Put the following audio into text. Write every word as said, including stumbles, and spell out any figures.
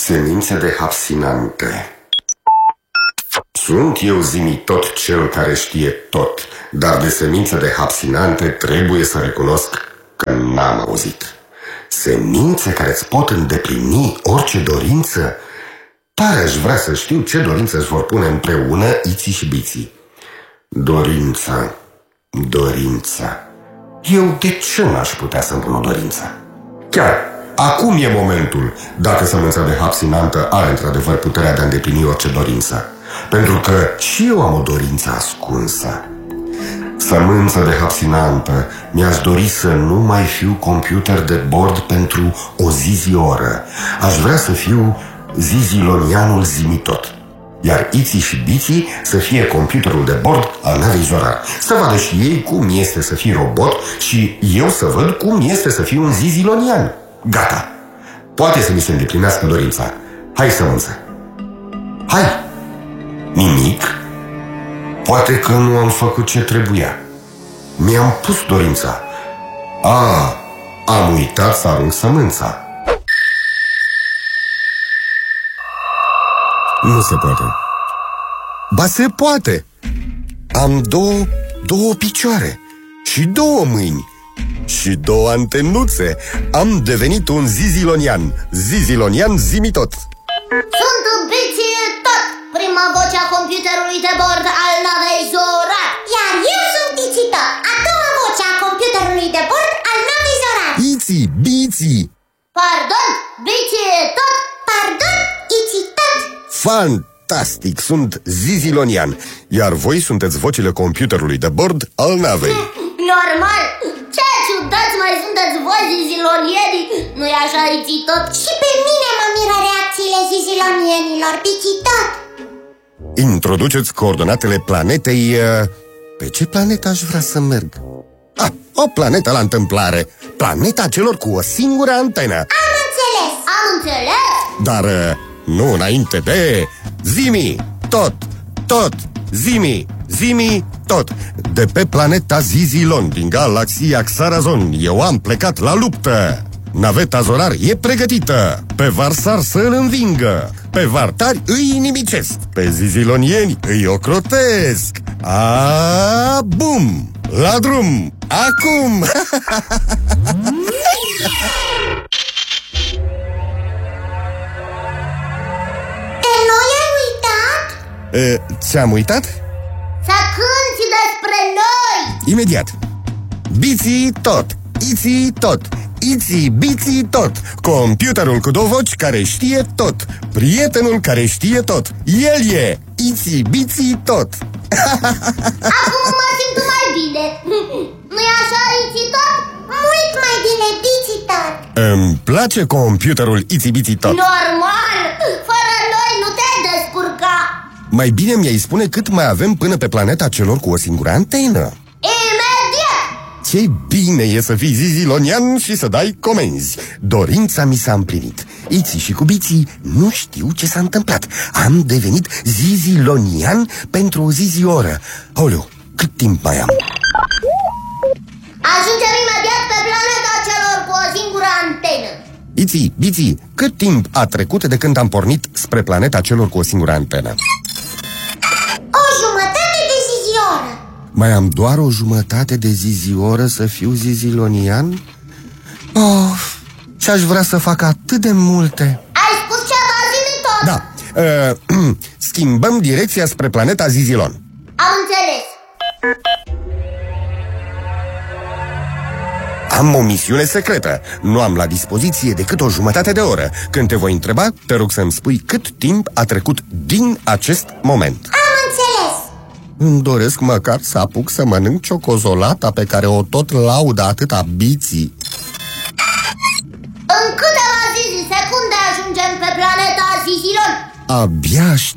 Semințe de hapsinante. Sunt eu, Zimi, tot cel care știe tot, dar de semințe de hapsinante trebuie să recunosc că n-am auzit. Semințe care îți pot îndeplini orice dorință? Tare aș vrea să știu ce dorință își vor pune împreună Iții și Biții. Dorința, dorința. Eu de ce n-aș putea să-mi pun o dorință? Chiar acum e momentul, dacă sămânța de hapsinantă are într-adevăr puterea de a îndeplini orice dorință. Pentru că și eu am o dorință ascunsă. Sămânță de hapsinantă, mi-aș dori să nu mai fiu computer de bord pentru o zizi-oră. Aș vrea să fiu zizilonianul Zimitot, iar Iții și Biții să fie computerul de bord al navei Zorar. Să vadă și ei cum este să fii robot și eu să văd cum este să fiu un zizilonian. Gata! Poate să mi se îndeplinească dorința. Hai, sămânță! Hai! Nimic? Poate că nu am făcut ce trebuia. Mi-am pus dorința. A, am uitat să arunc sămânța. Nu se poate. Ba se poate. Am două, două picioare și două mâini și două antenuțe. Am devenit un zizilonian. Zizilonian Zimitot. Sunt Biții Tot, prima voce a computerului de bord al navei Zorar. Iar eu sunt Iții Tot, a doua voce a computerului de bord al navei Zorar. Iții, Biții. Pardon, Biții Tot. Pardon, Iții Tot. Fantastic, sunt zizilonian. Iar voi sunteți vocile computerului de bord al navei. Normal, ce ciudați mai sunteți voi, zizilonienii. Nu-i așa, Iții Tot? Și pe mine mă miră reacțiile zizilonienilor, Biții Tot. Introduceți coordonatele planetei... Pe ce planetă aș vrea să merg? Ah, o planetă la întâmplare. Planeta celor cu o singură antenă. Am înțeles. Am înțeles. Dar nu înainte de... Zimi, tot, tot, Zimi, Zimi, tot. De pe planeta Zizilon, din galaxia Xarazon, eu am plecat la luptă. Naveta Zorar e pregătită. Pe Varsar să îl învingă. Pe Vartari îi inimicesc. Pe zizilonieni îi ocrotesc. A, bum! La drum! Acum! E, nu i-ai uitat? E, ți-am uitat? Să cânti despre noi! Imediat! Biții Tot, Iții Tot, Iții, Biții Tot, computerul cu două voci care știe tot, prietenul care știe tot. El e Iții, Biții Tot. Acum mă simt mai bine. Nu-i așa, Iții Tot? Mult mai bine, Biții Tot. Îmi place computerul Iții, Biții Tot. Normal! Fără noi nu te-ai descurca. Mai bine mi-ai spune cât mai avem până pe planeta celor cu o singură antenă. Ce bine e să fii zizilonian și să dai comenzi. Dorința mi s-a împlinit. Iții și cu Biții nu știu ce s-a întâmplat. Am devenit zizilonian pentru o zizi-oră. Aoleu, cât timp mai am? Ajungem imediat pe planeta celor cu o singură antenă. Iții, Biții, cât timp a trecut de când am pornit spre planeta celor cu o singură antenă? O jumătate de zizi-oră. Mai am doar o jumătate de zizi-oră să fiu zizilonian? Oh, și-aș vrea să fac atât de multe. Ai spus ceva, Zimitot? Da, uh, schimbăm direcția spre planeta Zizilon. Am înțeles. Am o misiune secretă. Nu am la dispoziție decât o jumătate de oră. Când te voi întreba, te rog să-mi spui cât timp a trecut din acest moment. Am înțeles. Îmi doresc măcar să apuc să mănânc ciocozolata pe care o tot laudă atâta Biții. În câteva zizi secunde ajungem pe planeta Zizilon. Abia aștept